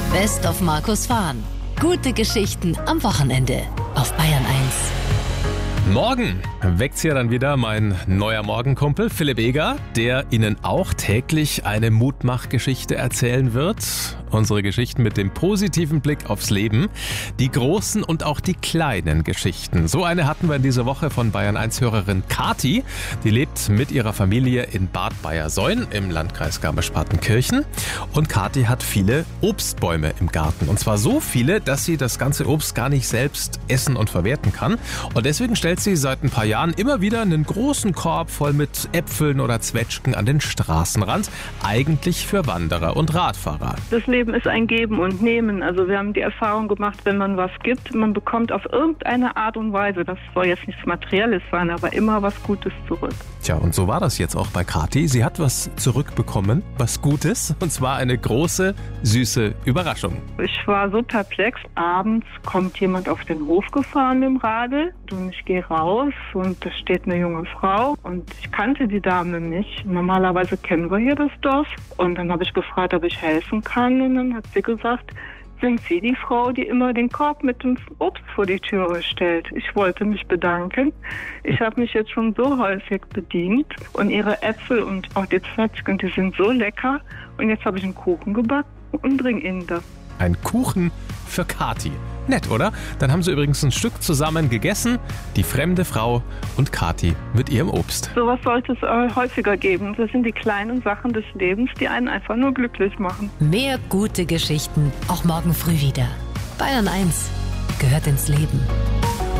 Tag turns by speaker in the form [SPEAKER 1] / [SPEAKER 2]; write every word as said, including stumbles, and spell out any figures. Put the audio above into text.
[SPEAKER 1] Best of Markus Fahn. Gute Geschichten am Wochenende auf Bayern eins.
[SPEAKER 2] Morgen weckt's hier dann wieder mein neuer Morgenkumpel Philipp Eger, der Ihnen auch täglich eine Mutmachgeschichte erzählen wird. Unsere Geschichten mit dem positiven Blick aufs Leben. Die großen und auch die kleinen Geschichten. So eine hatten wir in dieser Woche von Bayern eins Hörerin Kathi. Die lebt mit ihrer Familie in Bad Bayersoien im Landkreis Garmisch-Partenkirchen. Und Kathi hat viele Obstbäume im Garten. Und zwar so viele, dass sie das ganze Obst gar nicht selbst essen und verwerten kann. Und deswegen stellt sie seit ein paar Jahren immer wieder einen großen Korb voll mit Äpfeln oder Zwetschgen an den Straßenrand. Eigentlich für Wanderer und Radfahrer.
[SPEAKER 3] Das Leben ist ein Geben und Nehmen. Also wir haben die Erfahrung gemacht, wenn man was gibt, man bekommt auf irgendeine Art und Weise, das soll jetzt nichts Materielles sein, aber immer was Gutes zurück.
[SPEAKER 2] Tja, und so war das jetzt auch bei Kathi. Sie hat was zurückbekommen, was Gutes, und zwar eine große, süße Überraschung.
[SPEAKER 3] Ich war so perplex. Abends kommt jemand auf den Hof gefahren mit dem Radl und ich gehe raus und da steht eine junge Frau und ich kannte die Dame nicht. Normalerweise kennen wir hier das Dorf und dann habe ich gefragt, ob ich helfen kann und dann hat sie gesagt, sind Sie die Frau, die immer den Korb mit dem Obst vor die Türe stellt? Ich wollte mich bedanken. Ich habe mich jetzt schon so häufig bedient und Ihre Äpfel und auch die Zwetschgen, die sind so lecker. Und jetzt habe ich einen Kuchen gebacken und bringe Ihnen das.
[SPEAKER 2] Ein Kuchen für Kathi. Nett, oder? Dann haben sie übrigens ein Stück zusammen gegessen, die fremde Frau und Kathi mit ihrem Obst.
[SPEAKER 3] Sowas sollte es äh, häufiger geben. Das sind die kleinen Sachen des Lebens, die einen einfach nur glücklich machen.
[SPEAKER 1] Mehr gute Geschichten, auch morgen früh wieder. Bayern eins gehört ins Leben.